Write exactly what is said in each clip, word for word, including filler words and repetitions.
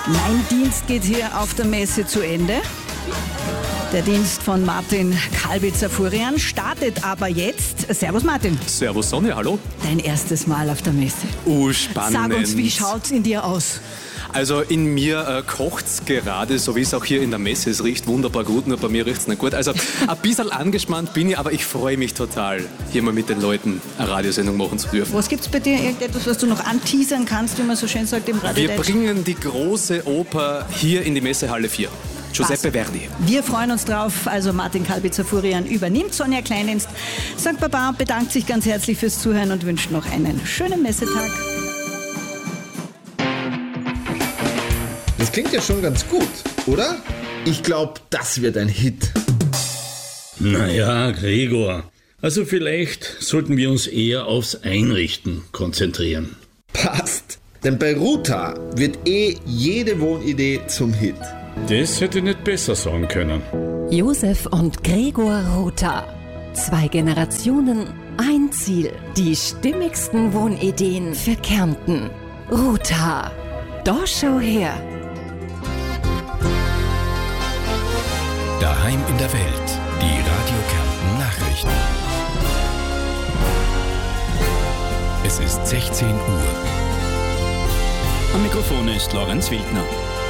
Mein Dienst geht hier auf der Messe zu Ende. Der Dienst von Martin Kalbitzer-Furian startet aber jetzt. Servus Martin. Servus Sonja, hallo. Dein erstes Mal auf der Messe. Oh, spannend. Sag uns, wie schaut's in dir aus? Also in mir äh, kocht's gerade, so wie es auch hier in der Messe ist. Es riecht wunderbar gut, nur bei mir riecht's nicht gut. Also ein bisschen angespannt bin ich, aber ich freue mich total, hier mal mit den Leuten eine Radiosendung machen zu dürfen. Was gibt's bei dir? Irgendetwas, was du noch anteasern kannst, wie man so schön sagt im Radio? Wir bringen die große Oper hier in die Messehalle vier. Giuseppe Verdi. Wir freuen uns drauf. Also Martin Kalbitzer-Furian übernimmt. Sonja Kleinenst sagt Baba, bedankt sich ganz herzlich fürs Zuhören und wünscht noch einen schönen Messetag. Das klingt ja schon ganz gut, oder? Ich glaube, das wird ein Hit. Naja, Gregor, also vielleicht sollten wir uns eher aufs Einrichten konzentrieren. Passt, denn bei Ruta wird eh jede Wohnidee zum Hit. Das hätte ich nicht besser sagen können. Josef und Gregor Rother. Zwei Generationen, ein Ziel. Die stimmigsten Wohnideen für Kärnten. Rother. Da schau her. Daheim in der Welt. Die Radio Kärnten Nachrichten. Es ist sechzehn Uhr. Am Mikrofon ist Lorenz Wildner.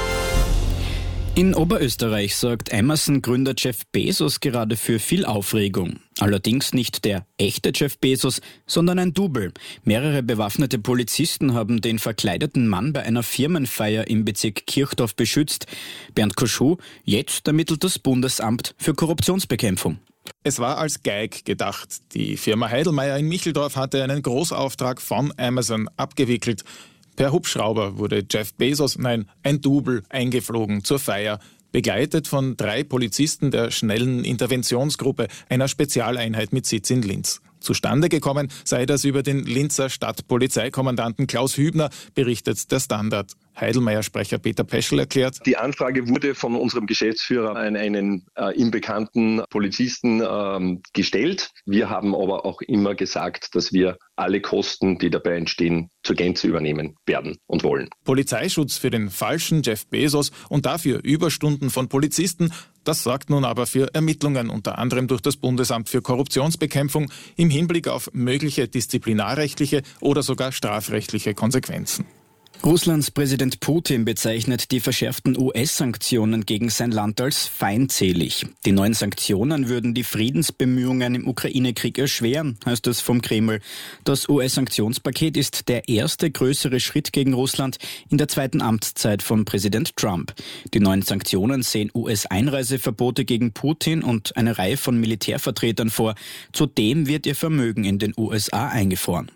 In Oberösterreich sorgt Amazon-Gründer Jeff Bezos gerade für viel Aufregung. Allerdings nicht der echte Jeff Bezos, sondern ein Double. Mehrere bewaffnete Polizisten haben den verkleideten Mann bei einer Firmenfeier im Bezirk Kirchdorf beschützt. Bernd Koschuh, jetzt ermittelt das Bundesamt für Korruptionsbekämpfung. Es war als Geig gedacht. Die Firma Heidelmeier in Micheldorf hatte einen Großauftrag von Amazon abgewickelt. Per Hubschrauber wurde Jeff Bezos, nein, ein Double, eingeflogen zur Feier, begleitet von drei Polizisten der schnellen Interventionsgruppe, einer Spezialeinheit mit Sitz in Linz. Zustande gekommen sei das über den Linzer Stadtpolizeikommandanten Klaus Hübner, berichtet der Standard. Heidelmeier-Sprecher Peter Peschel erklärt: Die Anfrage wurde von unserem Geschäftsführer an einen äh, ihm bekannten Polizisten ähm, gestellt. Wir haben aber auch immer gesagt, dass wir alle Kosten, die dabei entstehen, zur Gänze übernehmen werden und wollen. Polizeischutz für den falschen Jeff Bezos und dafür Überstunden von Polizisten, das sorgt nun aber für Ermittlungen, unter anderem durch das Bundesamt für Korruptionsbekämpfung, im Hinblick auf mögliche disziplinarrechtliche oder sogar strafrechtliche Konsequenzen. Russlands Präsident Putin bezeichnet die verschärften U S-Sanktionen gegen sein Land als feindselig. Die neuen Sanktionen würden die Friedensbemühungen im Ukraine-Krieg erschweren, heißt es vom Kreml. Das U S-Sanktionspaket ist der erste größere Schritt gegen Russland in der zweiten Amtszeit von Präsident Trump. Die neuen Sanktionen sehen U S-Einreiseverbote gegen Putin und eine Reihe von Militärvertretern vor. Zudem wird ihr Vermögen in den U S A eingefroren.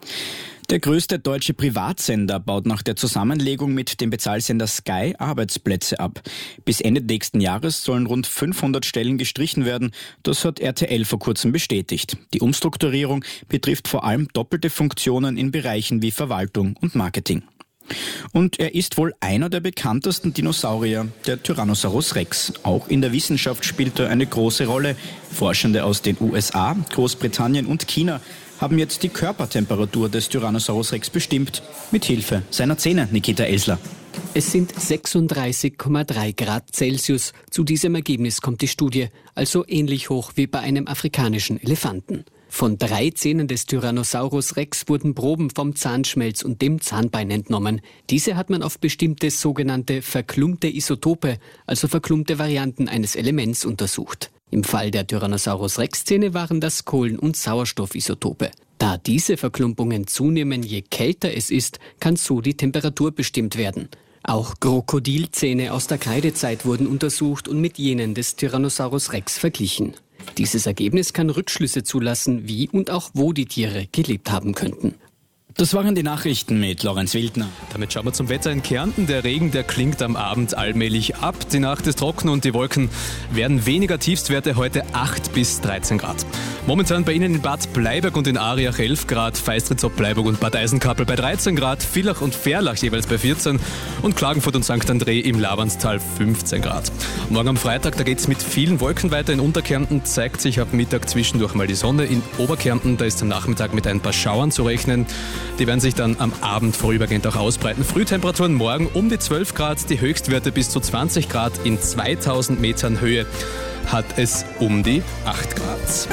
Der größte deutsche Privatsender baut nach der Zusammenlegung mit dem Bezahlsender Sky Arbeitsplätze ab. Bis Ende nächsten Jahres sollen rund fünfhundert Stellen gestrichen werden. Das hat R T L vor kurzem bestätigt. Die Umstrukturierung betrifft vor allem doppelte Funktionen in Bereichen wie Verwaltung und Marketing. Und er ist wohl einer der bekanntesten Dinosaurier, der Tyrannosaurus Rex. Auch in der Wissenschaft spielt er eine große Rolle. Forschende aus den U S A, Großbritannien und China haben jetzt die Körpertemperatur des Tyrannosaurus Rex bestimmt, mit Hilfe seiner Zähne, Nikita Elsler. Es sind sechsunddreißig Komma drei Grad Celsius. Zu diesem Ergebnis kommt die Studie, also ähnlich hoch wie bei einem afrikanischen Elefanten. Von drei Zähnen des Tyrannosaurus Rex wurden Proben vom Zahnschmelz und dem Zahnbein entnommen. Diese hat man auf bestimmte sogenannte verklumpte Isotope, also verklumpte Varianten eines Elements, untersucht. Im Fall der Tyrannosaurus Rex-Zähne waren das Kohlen- und Sauerstoffisotope. Da diese Verklumpungen zunehmen, je kälter es ist, kann so die Temperatur bestimmt werden. Auch Krokodilzähne aus der Kreidezeit wurden untersucht und mit jenen des Tyrannosaurus Rex verglichen. Dieses Ergebnis kann Rückschlüsse zulassen, wie und auch wo die Tiere gelebt haben könnten. Das waren die Nachrichten mit Lorenz Wildner. Damit schauen wir zum Wetter in Kärnten. Der Regen, der klingt am Abend allmählich ab. Die Nacht ist trocken und die Wolken werden weniger. Tiefstwerte heute acht bis dreizehn Grad. Momentan bei Ihnen in Bad Bleiberg und in Ariach elf Grad, Feistritz ob Bleiburg und Bad Eisenkappel bei dreizehn Grad, Villach und Verlach jeweils bei vierzehn und Klagenfurt und Sankt André im Labernstal fünfzehn Grad. Morgen am Freitag, da geht es mit vielen Wolken weiter. In Unterkärnten zeigt sich ab Mittag zwischendurch mal die Sonne. In Oberkärnten, da ist am Nachmittag mit ein paar Schauern zu rechnen. Die werden sich dann am Abend vorübergehend auch ausbreiten. Frühtemperaturen morgen um die zwölf Grad, die Höchstwerte bis zu zwanzig Grad. In zweitausend Metern Höhe hat es um die acht Grad.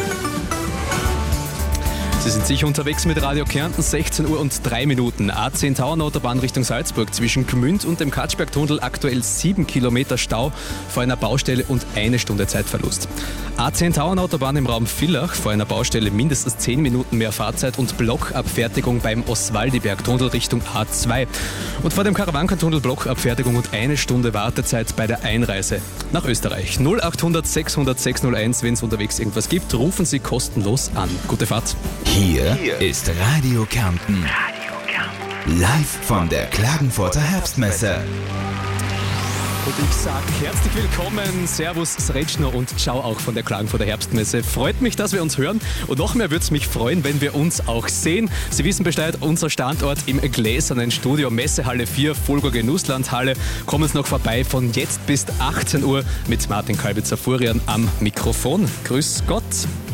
Sie sind sicher unterwegs mit Radio Kärnten, sechzehn Uhr und drei Minuten. A zehn Tauernautobahn Richtung Salzburg zwischen Gmünd und dem Katschbergtunnel aktuell sieben Kilometer Stau vor einer Baustelle und eine Stunde Zeitverlust. A zehn Tauernautobahn im Raum Villach vor einer Baustelle mindestens zehn Minuten mehr Fahrzeit und Blockabfertigung beim Oswaldibergtunnel Richtung A zwei. Und vor dem Karawankentunnel Blockabfertigung und eine Stunde Wartezeit bei der Einreise nach Österreich. null acht hundert sechshundert sechshunderteins, wenn es unterwegs irgendwas gibt, rufen Sie kostenlos an. Gute Fahrt. Hier, Hier ist Radio Kärnten. Radio Kärnten. Live von der Klagenfurter Herbstmesse. Und ich sage herzlich willkommen, Servus, Srečno und ciao auch von der Klagenfurter Herbstmesse. Freut mich, dass wir uns hören und noch mehr würde es mich freuen, wenn wir uns auch sehen. Sie wissen Bescheid, unser Standort im gläsernen Studio Messehalle vier, Fulgo Genusslandhalle. Kommen Sie noch vorbei von jetzt bis achtzehn Uhr mit Martin Kalbitzer-Furian am Mikrofon. Grüß Gott.